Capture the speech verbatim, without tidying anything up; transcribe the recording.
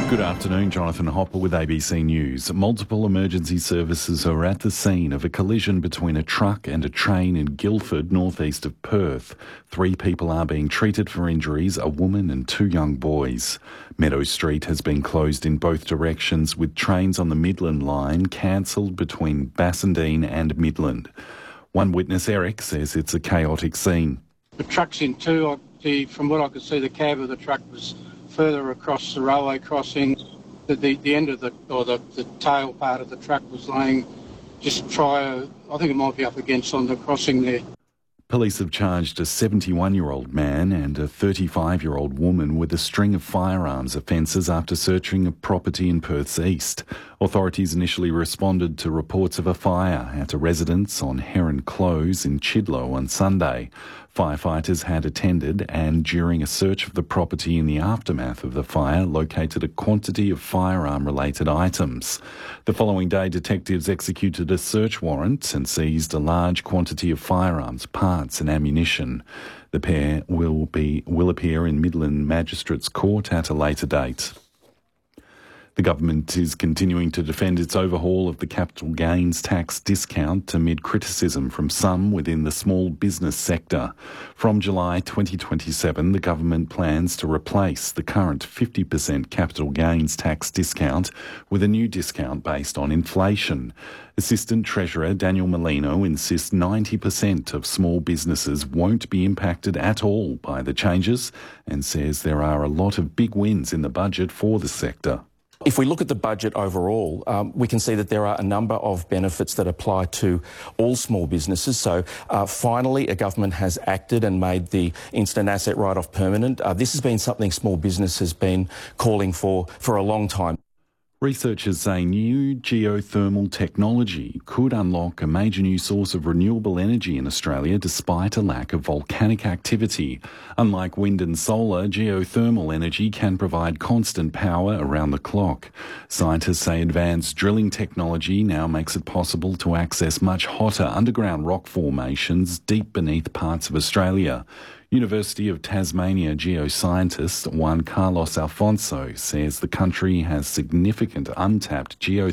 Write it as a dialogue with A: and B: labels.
A: Good afternoon, Jonathan Hopper with A B C News. Multiple emergency services are at the scene of a collision between a truck and a train in Guildford, northeast of Perth. Three people are being treated for injuries, a woman and two young boys. Meadow Street has been closed in both directions, with trains on the Midland line cancelled between Bassendean and Midland. One witness, Eric, says it's a chaotic scene.
B: The truck's in two. The, from what I could see, the cab of the truck was further across the railway crossing. The, the, the end of the, or the, the tail part of the truck was laying just prior, I think it might be up against on the crossing there.
A: Police have charged a seventy-one-year-old man and a thirty-five-year-old woman with a string of firearms offences after searching a property in Perth's east. Authorities initially responded to reports of a fire at a residence on Heron Close in Chidlow on Sunday. Firefighters had attended and, during a search of the property in the aftermath of the fire, located a quantity of firearm-related items. The following day, detectives executed a search warrant and seized a large quantity of firearms, parts and ammunition. The pair will be will appear in Midland Magistrates Court at a later date. The government is continuing to defend its overhaul of the capital gains tax discount amid criticism from some within the small business sector. From July twenty twenty-seven, the government plans to replace the current fifty percent capital gains tax discount with a new discount based on inflation. Assistant Treasurer Daniel Molino insists ninety percent of small businesses won't be impacted at all by the changes and says there are a lot of big wins in the budget for the sector.
C: If we look at the budget overall, um, we can see that there are a number of benefits that apply to all small businesses. So uh, finally, a government has acted and made the instant asset write-off permanent. Uh, this has been something small business has been calling for for a long time.
A: Researchers say new geothermal technology could unlock a major new source of renewable energy in Australia despite a lack of volcanic activity. Unlike wind and solar, geothermal energy can provide constant power around the clock. Scientists say advanced drilling technology now makes it possible to access much hotter underground rock formations deep beneath parts of Australia. University of Tasmania geoscientist Juan Carlos Alfonso says the country has significant untapped geothermal